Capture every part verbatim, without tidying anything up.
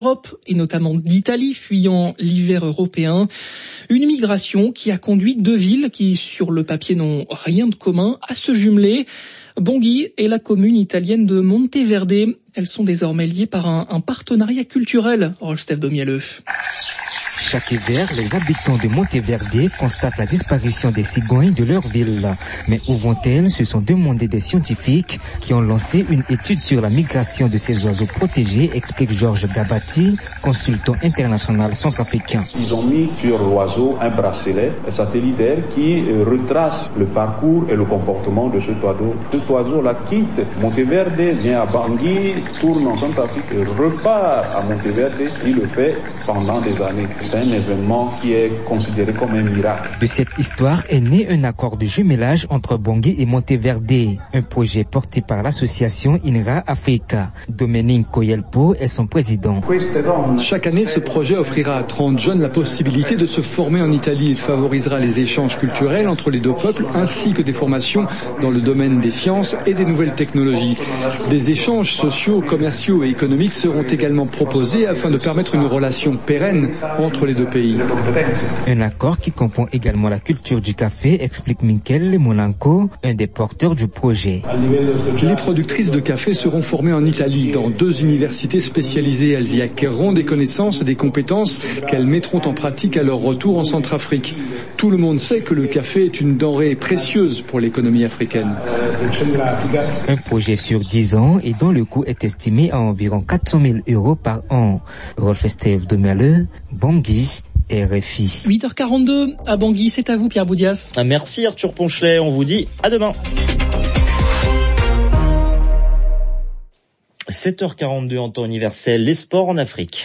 Europe et notamment d'Italie, fuyant l'hiver européen. Une migration qui a conduit deux villes qui, sur le papier, n'ont rien de commun à se jumeler. Bangui et la commune italienne de Monteverde. Elles sont désormais liées par un, un partenariat culturel. Rolf Domieleux. Chaque hiver, les habitants de Monteverde constatent la disparition des cigognes de leur ville. Mais où vont-elles? Se sont demandé des scientifiques qui ont lancé une étude sur la migration de ces oiseaux protégés, explique Georges Gabati, consultant international centrafricain. Ils ont mis sur l'oiseau un bracelet satellitaire qui retrace le parcours et le comportement de cet oiseau. Cet oiseau-là quitte Monteverde, vient à Bangui, tourne en Centrafrique et repart à Monteverde. Il le fait pendant des années. C'est un événement qui est considéré comme un miracle. De cette histoire est né un accord de jumelage entre Bangui et Monteverde, un projet porté par l'association INRA Africa. Dominique Koyelpo est son président. Chaque année, ce projet offrira à trente jeunes la possibilité de se former en Italie. Il favorisera les échanges culturels entre les deux peuples ainsi que des formations dans le domaine des sciences et des nouvelles technologies. Des échanges sociaux, commerciaux et économiques seront également proposés afin de permettre une relation pérenne entre les deux pays. Un accord qui comprend également la culture du café, explique Michele Monaco, un des porteurs du projet. Les productrices de café seront formées en Italie dans deux universités spécialisées. Elles y acquerront des connaissances et des compétences qu'elles mettront en pratique à leur retour en Centrafrique. Tout le monde sait que le café est une denrée précieuse pour l'économie africaine. Un projet sur dix ans et dont le coût est estimé à environ quatre cent mille euros par an. Rolf Domieleux, Bangui, R F I. huit heures quarante-deux à Bangui, c'est à vous Pierre Boudias. Merci Arthur Ponchelet, on vous dit à demain. sept heures quarante-deux en temps universel, les sports en Afrique.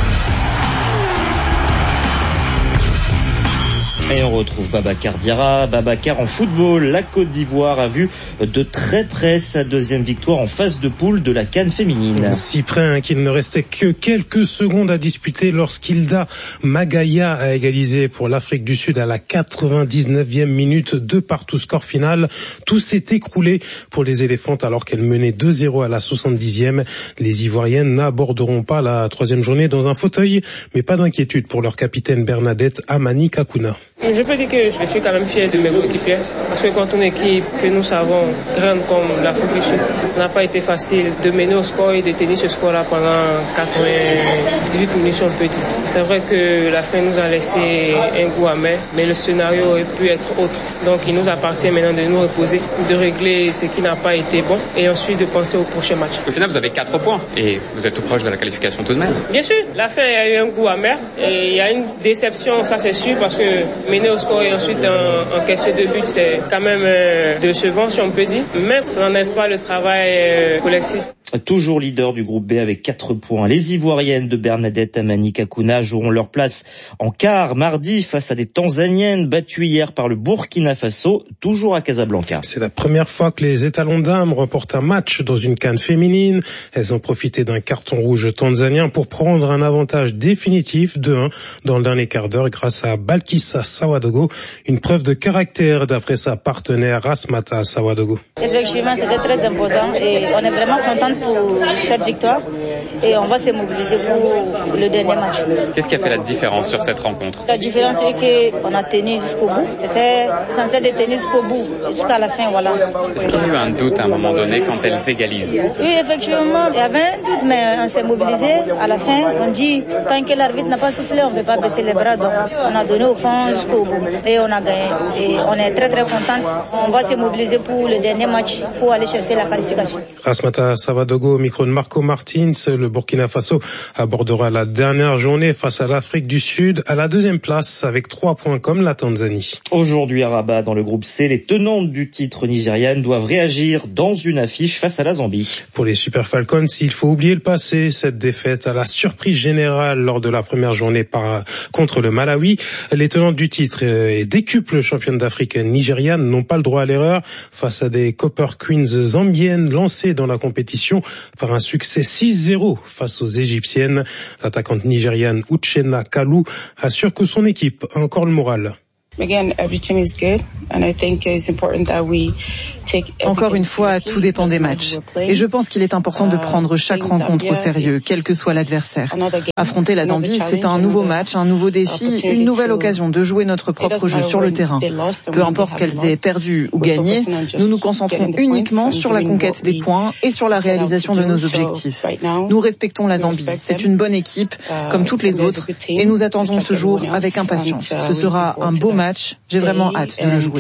Et on retrouve Babacar Diarra. Babacar en football. La Côte d'Ivoire a vu de très près sa deuxième victoire en phase de poule de la CAN féminine. Si près hein, qu'il ne restait que quelques secondes à disputer lorsqu'Hilda Magaya a égalisé pour l'Afrique du Sud à la quatre-vingt-dix-neuvième minute, de partout score final. Tout s'est écroulé pour les éléphantes alors qu'elles menaient deux zéro à la soixante-dixième. Les Ivoiriennes n'aborderont pas la troisième journée dans un fauteuil, mais pas d'inquiétude pour leur capitaine Bernadette Amani Kakuna. Je peux dire que je suis quand même fier de mes coéquipiers parce que quand on est une équipe que nous savons grande comme l'Afrique du Sud, ça n'a pas été facile de mener au score et de tenir ce score-là pendant quatre-vingt-dix-huit minutes, on peut dire. C'est vrai que la fin nous a laissé un goût amer, mais le scénario aurait pu être autre. Donc il nous appartient maintenant de nous reposer, de régler ce qui n'a pas été bon et ensuite de penser au prochain match. Au final, vous avez quatre points et vous êtes tout proche de la qualification tout de même. Bien sûr, la fin a eu un goût amer et il y a une déception, ça c'est sûr, parce que mener au score et ensuite en, en question de but, c'est quand même euh, décevant si on peut dire, mais ça n'enlève pas le travail euh, collectif. Toujours leader du groupe B avec quatre points. Les Ivoiriennes de Bernadette Amani Kakuna joueront leur place en quart mardi face à des Tanzaniennes battues hier par le Burkina Faso, toujours à Casablanca. C'est la première fois que les étalons dames remportent un match dans une CAN féminine. Elles ont profité d'un carton rouge tanzanien pour prendre un avantage définitif de un dans le dernier quart d'heure grâce à Balkissa Sawadogo. Une preuve de caractère d'après sa partenaire Rasmata Sawadogo. Effectivement, c'était très important et on est vraiment content pour cette victoire et on va se mobiliser pour le dernier match. Qu'est-ce qui a fait la différence sur cette rencontre? La différence c'est qu'on a tenu jusqu'au bout. C'était censé être tenu jusqu'au bout, jusqu'à la fin, voilà. Est-ce qu'il y a eu un doute à un moment donné quand elles égalisent? Oui, effectivement, il y avait un doute, mais on s'est mobilisé. À la fin, on dit, tant que l'arbitre n'a pas soufflé, on ne peut pas baisser les bras. Donc, on a donné au fond jusqu'au bout et on a gagné. Et on est très très contente. On va se mobiliser pour le dernier match, pour aller chercher la qualification. Rasmata Sawadogo, au micro de Marco Martins. Le Burkina Faso abordera la dernière journée face à l'Afrique du Sud à la deuxième place avec trois points comme la Tanzanie. Aujourd'hui à Rabat, dans le groupe C, les tenantes du titre nigérianes doivent réagir dans une affiche face à la Zambie. Pour les Super Falcons, il faut oublier le passé. Cette défaite à la surprise générale lors de la première journée par, contre le Malawi. Les tenantes du titre et décuples championnes d'Afrique nigérianes n'ont pas le droit à l'erreur face à des Copper Queens zambiennes lancées dans la compétition par un succès six zéro face aux Égyptiennes. L'attaquante nigériane Uchenna Kalu assure que son équipe a encore le moral. Again, every team is good, and I think it's important that we Encore une fois, tout dépend des matchs. Et je pense qu'il est important de prendre chaque rencontre au sérieux, quel que soit l'adversaire. Affronter la Zambie, c'est un nouveau match, un nouveau défi, une nouvelle occasion de jouer notre propre jeu sur le terrain. Peu importe qu'elles aient perdu ou gagné, nous nous concentrons uniquement sur la conquête des points et sur la réalisation de nos objectifs. Nous respectons la Zambie. C'est une bonne équipe, comme toutes les autres, et nous attendons ce jour avec impatience. Ce sera un beau match. J'ai vraiment hâte de le jouer.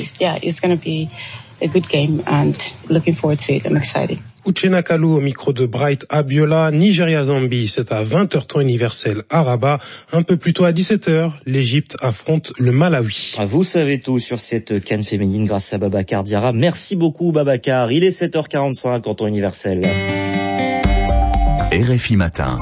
Uchenna Kalu au micro de Bright Abiola. Nigeria-Zambie, c'est à vingt heures temps universel à Rabat. Un peu plus tôt à dix-sept heures, l'Égypte affronte le Malawi. Vous savez tout sur cette CAN féminine grâce à Babacar Diarra. Merci beaucoup Babacar. Il est sept heures quarante-cinq en temps universel. R F I Matin.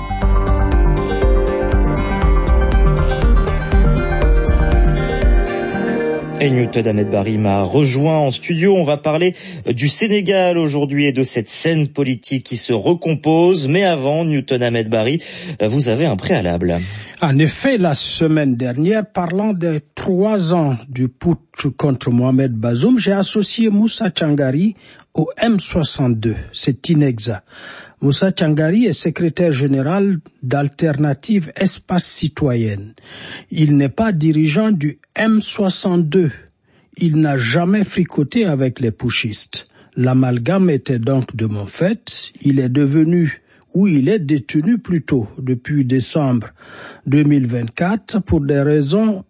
Et Newton Ahmed Barry m'a rejoint en studio. On va parler du Sénégal aujourd'hui et de cette scène politique qui se recompose. Mais avant, Newton Ahmed Barry, vous avez un préalable. En effet, la semaine dernière, parlant des trois ans du putsch contre Mohamed Bazoum, j'ai associé Moussa Tchangari au M soixante-deux. C'est inexact. Moussa Tchangari est secrétaire général d'Alternative Espace Citoyenne. Il n'est pas dirigeant du M soixante-deux. Il n'a jamais fricoté avec les putschistes. L'amalgame était donc de mon fait. Il est devenu, ou il est détenu plutôt, depuis décembre deux mille vingt-quatre pour des raisons,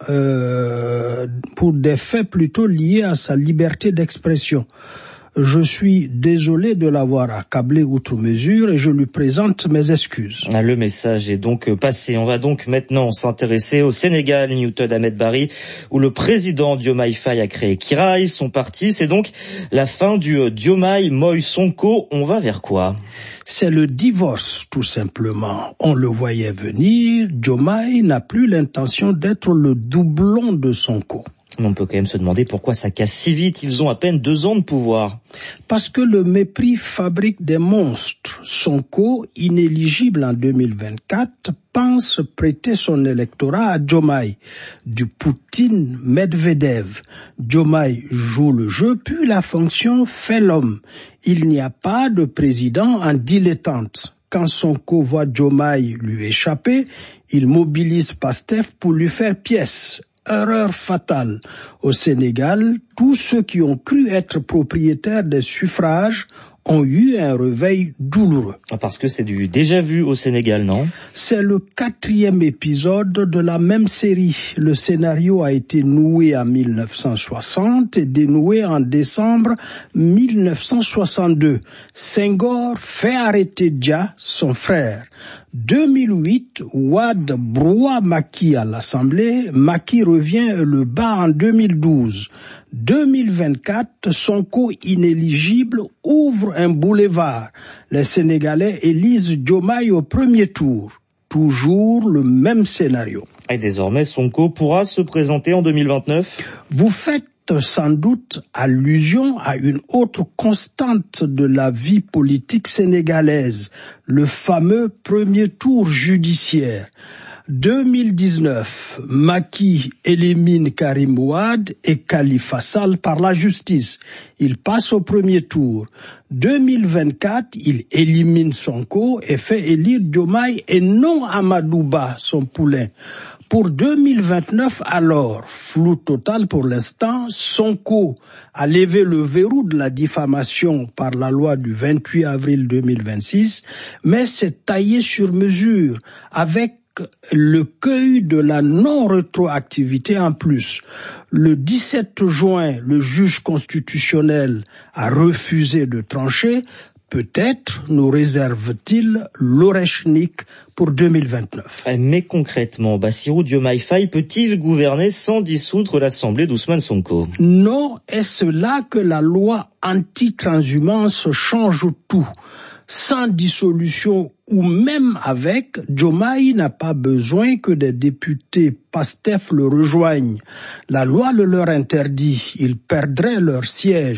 euh, pour des faits plutôt liés à sa liberté d'expression. Je suis désolé de l'avoir accablé outre mesure et je lui présente mes excuses. Le message est donc passé. On va donc maintenant s'intéresser au Sénégal, Newton Ahmed Barry, où le président Diomaye Faye a créé Kiraay, son parti. C'est donc la fin du Diomaye Moïse Sonko. On va vers quoi? C'est le divorce, tout simplement. On le voyait venir. Diomaye n'a plus l'intention d'être le doublon de Sonko. On peut quand même se demander pourquoi ça casse si vite. Ils ont à peine deux ans de pouvoir. Parce que le mépris fabrique des monstres. Sonko, inéligible en deux mille vingt-quatre, pense prêter son électorat à Diomaye. Du Poutine Medvedev. Diomaye joue le jeu, puis la fonction fait l'homme. Il n'y a pas de président en dilettante. Quand Sonko voit Diomaye lui échapper, il mobilise Pastef pour lui faire pièce. Erreur fatale. Au Sénégal, tous ceux qui ont cru être propriétaires des suffrages ont eu un réveil douloureux. Parce que c'est du déjà vu au Sénégal, non? C'est le quatrième épisode de la même série. Le scénario a été noué en mille neuf cent soixante et dénoué en décembre mille neuf cent soixante-deux. Senghor fait arrêter Dia, son frère. deux mille huit, Wade broie Macky à l'Assemblée. Macky revient le bat en deux mille douze. deux mille vingt-quatre, Sonko inéligible ouvre un boulevard. Les Sénégalais élisent Diomaye au premier tour. Toujours le même scénario. Et désormais, Sonko pourra se présenter en deux mille vingt-neuf? Vous faites sans doute allusion à une autre constante de la vie politique sénégalaise, le fameux premier tour judiciaire. deux mille dix-neuf, Macky élimine Karim Wade et Khalifa Sall par la justice. Il passe au premier tour. deux mille vingt-quatre, il élimine Sonko et fait élire Diomaye et non Amadou Ba, son poulain. Pour deux mille vingt-neuf, alors, flou total pour l'instant, Sonko a levé le verrou de la diffamation par la loi du vingt-huit avril deux mille vingt-six, mais c'est taillé sur mesure, avec le cueil de la non-rétroactivité en plus. Le dix-sept juin, le juge constitutionnel a refusé de trancher. Peut-être nous réserve-t-il l'Orechnik pour deux mille vingt-neuf. Mais concrètement, Bassirou Diomaye Faye peut-il gouverner sans dissoudre l'Assemblée d'Ousmane Sonko? Non, est-ce là que la loi anti-transhumance change tout? Sans dissolution ou même avec, Diomaye n'a pas besoin que des députés Pastef le rejoignent. La loi le leur interdit, ils perdraient leur siège.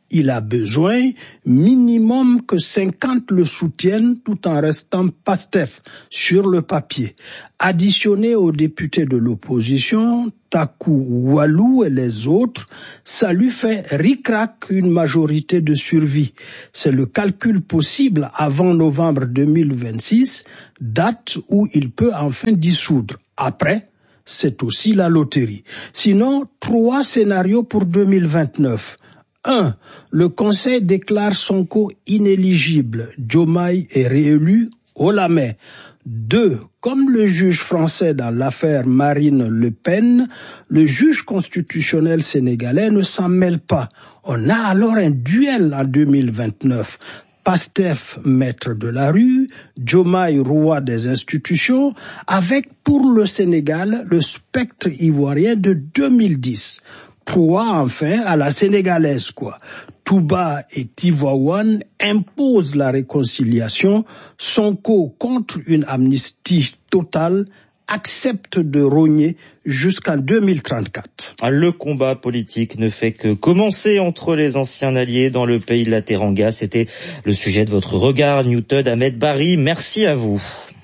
Il a besoin minimum que cinquante le soutiennent tout en restant Pastef sur le papier. Additionné aux députés de l'opposition, Taku Walou et les autres, ça lui fait ric-rac une majorité de survie. C'est le calcul possible avant novembre deux mille vingt-six, date où il peut enfin dissoudre. Après, c'est aussi la loterie. Sinon, trois scénarios pour deux mille vingt-neuf. Un, le Conseil déclare Sonko inéligible. Diomaye est réélu haut la main. Deux, comme le juge français dans l'affaire Marine Le Pen, le juge constitutionnel sénégalais ne s'en mêle pas. On a alors un duel en deux mille vingt-neuf. Pastef, maître de la rue, Diomaye, roi des institutions, avec pour le Sénégal le spectre ivoirien de deux mille dix. Proie enfin à la sénégalaise, quoi. Touba et Tivaouane imposent la réconciliation. Sonko, contre une amnistie totale, accepte de rogner jusqu'en deux mille trente-quatre. Le combat politique ne fait que commencer entre les anciens alliés dans le pays de la Teranga. C'était le sujet de votre regard, Newton Ahmed Barry. Merci à vous.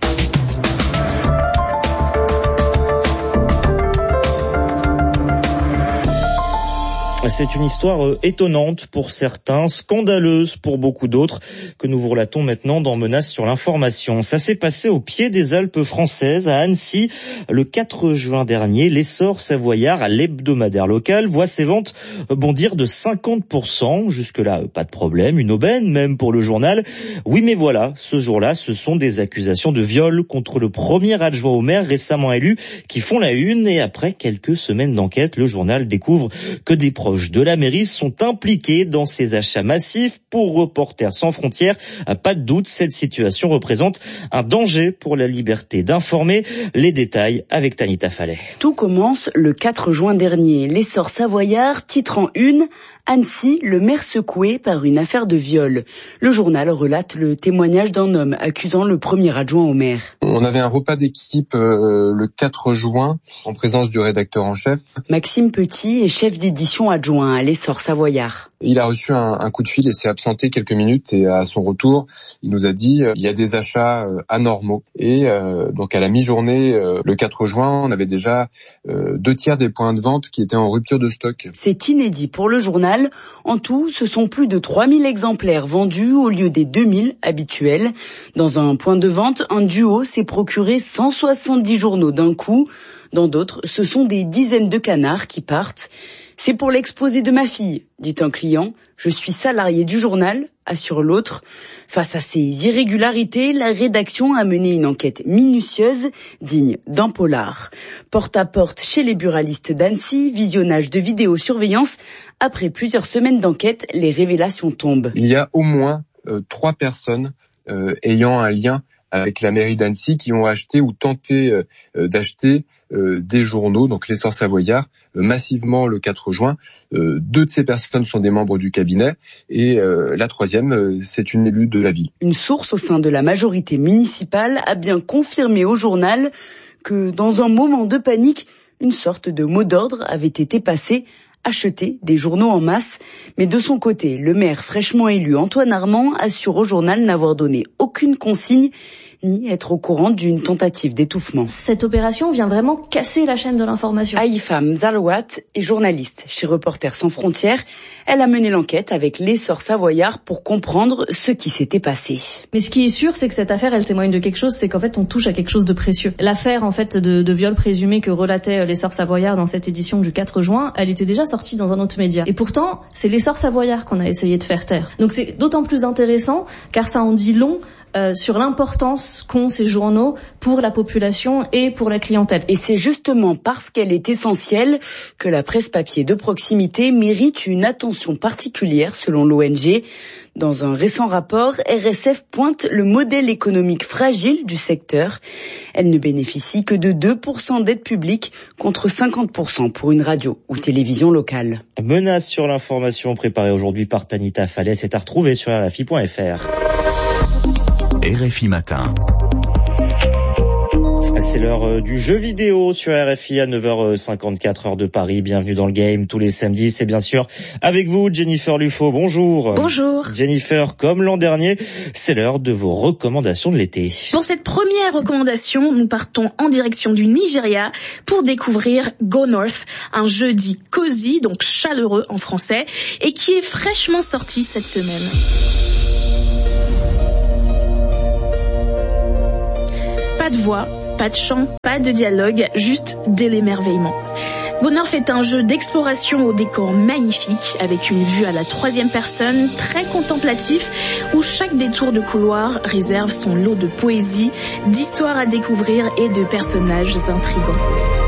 C'est une histoire étonnante pour certains, scandaleuse pour beaucoup d'autres, que nous vous relatons maintenant dans Menace sur l'information. Ça s'est passé au pied des Alpes françaises, à Annecy, le quatre juin dernier. L'Essor savoyard, l'hebdomadaire local, voit ses ventes bondir de cinquante pour cent. Jusque-là, pas de problème, une aubaine même pour le journal. Oui, mais voilà, ce jour-là, ce sont des accusations de viol contre le premier adjoint au maire récemment élu qui font la une. Et après quelques semaines d'enquête, le journal découvre que des proches de la mairie sont impliqués dans ces achats massifs. Pour Reporters sans frontières, pas de doute, cette situation représente un danger pour la liberté d'informer. Les détails avec Tanita Fallet. Tout commence le quatre juin dernier. L'Essor savoyard titre en une « Annecy, le maire secoué par une affaire de viol ». Le journal relate le témoignage d'un homme accusant le premier adjoint au maire. On avait un repas d'équipe euh, le quatre juin en présence du rédacteur en chef. Maxime Petit est chef d'édition adjoint à l'Essor savoyard. Il a reçu un, un coup de fil et s'est absenté quelques minutes, et à son retour, il nous a dit euh, il y a des achats euh, anormaux. Et euh, donc à la mi-journée, euh, le quatre juin, on avait déjà euh, deux tiers des points de vente qui étaient en rupture de stock. C'est inédit pour le journal. En tout, ce sont plus de trois mille exemplaires vendus au lieu des deux mille habituels. Dans un point de vente, un duo s'est procuré cent soixante-dix journaux d'un coup. Dans d'autres, ce sont des dizaines de canards qui partent. C'est pour l'exposé de ma fille, dit un client. Je suis salarié du journal, assure l'autre. Face à ces irrégularités, la rédaction a mené une enquête minutieuse, digne d'un polar. Porte à porte chez les buralistes d'Annecy, visionnage de vidéosurveillance. Après plusieurs semaines d'enquête, les révélations tombent. Il y a au moins euh, trois personnes euh, ayant un lien avec la mairie d'Annecy qui ont acheté ou tenté euh, d'acheter euh, des journaux, donc l'Essor savoyard, euh, massivement le quatre juin. Euh, deux de ces personnes sont des membres du cabinet et euh, la troisième, euh, c'est une élue de la ville. Une source au sein de la majorité municipale a bien confirmé au journal que dans un moment de panique, une sorte de mot d'ordre avait été passé: acheter des journaux en masse. Mais de son côté, le maire fraîchement élu Antoine Armand assure au journal n'avoir donné aucune consigne ni être au courant d'une tentative d'étouffement. Cette opération vient vraiment casser la chaîne de l'information. Aïfam Zalouat est journaliste chez Reporters sans frontières. Elle a mené l'enquête avec l'Essor savoyard pour comprendre ce qui s'était passé. Mais ce qui est sûr, c'est que cette affaire, elle témoigne de quelque chose, c'est qu'en fait, on touche à quelque chose de précieux. L'affaire, en fait, de, de viol présumé que relatait l'Essor savoyard dans cette édition du quatre juin, elle était déjà sortie dans un autre média. Et pourtant, c'est l'Essor savoyard qu'on a essayé de faire taire. Donc c'est d'autant plus intéressant, car ça en dit long Euh, sur l'importance qu'ont ces journaux pour la population et pour la clientèle. Et c'est justement parce qu'elle est essentielle que la presse papier de proximité mérite une attention particulière selon l'O N G. Dans un récent rapport, R S F pointe le modèle économique fragile du secteur. Elle ne bénéficie que de deux pour cent d'aide publique contre cinquante pour cent pour une radio ou télévision locale. Menace sur l'information préparée aujourd'hui par Tanita Fallet, c'est à retrouver sur R F I point F R. R F I Matin. c'est l'heure du jeu vidéo sur R F I à neuf heures cinquante-quatre heure de Paris. Bienvenue dans le game tous les samedis. C'est bien sûr avec vous, Jennifer Lufo. Bonjour. Bonjour. Jennifer, comme l'an dernier, c'est l'heure de vos recommandations de l'été. Pour cette première recommandation, nous partons en direction du Nigeria pour découvrir Go North, un jeu dit cosy, donc chaleureux en français, et qui est fraîchement sorti cette semaine. Pas de voix, pas de chant, pas de dialogue, juste de l'émerveillement. Go North est un jeu d'exploration au décor magnifique, avec une vue à la troisième personne, très contemplatif, où chaque détour de couloir réserve son lot de poésie, d'histoires à découvrir et de personnages intrigants.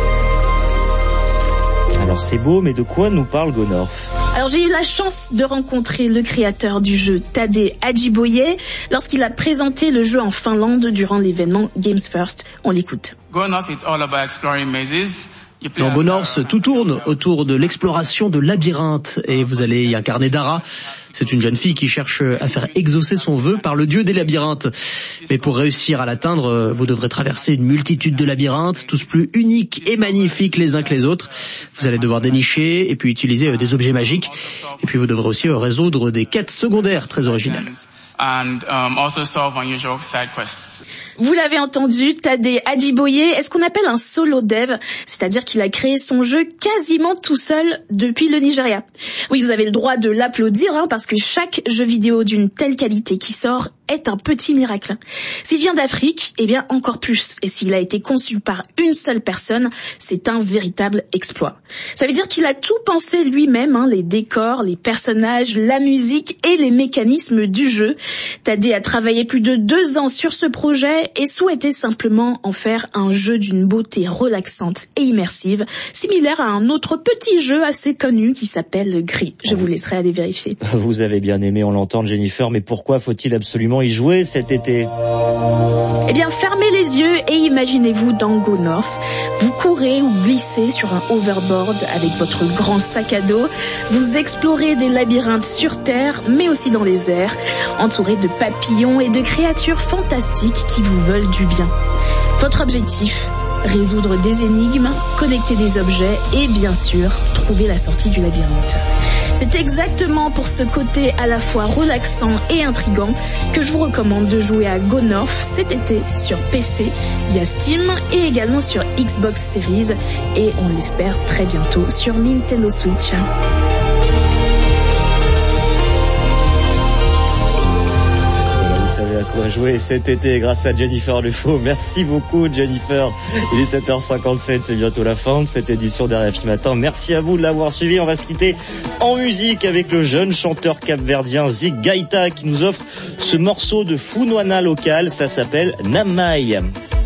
Alors c'est beau, mais de quoi nous parle Go North ? Alors j'ai eu la chance de rencontrer le créateur du jeu, Tade Ajiboye, lorsqu'il a présenté le jeu en Finlande durant l'événement Games First. On l'écoute. Go North, it's all about exploring mazes. Dans Go North, tout tourne autour de l'exploration de labyrinthes et vous allez y incarner Dara. C'est une jeune fille qui cherche à faire exaucer son vœu par le dieu des labyrinthes. Mais pour réussir à l'atteindre, vous devrez traverser une multitude de labyrinthes, tous plus uniques et magnifiques les uns que les autres. Vous allez devoir dénicher et puis utiliser des objets magiques. Et puis vous devrez aussi résoudre des quêtes secondaires très originales. And um, also solve unusual side quests. Vous l'avez entendu, Tade Ajiboye est ce qu'on appelle un solo dev, c'est-à-dire qu'il a créé son jeu quasiment tout seul depuis le Nigeria. Oui, vous avez le droit de l'applaudir, hein, parce que chaque jeu vidéo d'une telle qualité qui sort est un petit miracle. S'il vient d'Afrique, eh bien encore plus. Et s'il a été conçu par une seule personne, c'est un véritable exploit. Ça veut dire qu'il a tout pensé lui-même, hein, les décors, les personnages, la musique et les mécanismes du jeu. Tade a travaillé plus de deux ans sur ce projet et souhaitait simplement en faire un jeu d'une beauté relaxante et immersive, similaire à un autre petit jeu assez connu qui s'appelle Gris. Je vous laisserai aller vérifier. Vous avez bien aimé, on l'entend, Jennifer, mais pourquoi faut-il absolument y jouer cet été ? Eh bien, fermez les yeux et imaginez-vous dans Go North. Vous courez ou glissez sur un overboard avec votre grand sac à dos. Vous explorez des labyrinthes sur terre, mais aussi dans les airs, entouré de papillons et de créatures fantastiques qui vous veulent du bien. Votre objectif ? Résoudre des énigmes, connecter des objets et bien sûr, trouver la sortie du labyrinthe. C'est exactement pour ce côté à la fois relaxant et intriguant que je vous recommande de jouer à Go North cet été sur P C via Steam et également sur Xbox Series et on l'espère très bientôt sur Nintendo Switch. À quoi jouer cet été grâce à Jennifer Lufo. Merci beaucoup Jennifer. Il est sept heures cinquante-sept, c'est bientôt la fin de cette édition d'R F I Matin. Merci à vous de l'avoir suivi. On va se quitter en musique avec le jeune chanteur capverdien Zik Gaïta qui nous offre ce morceau de Funwana local. Ça s'appelle Namai.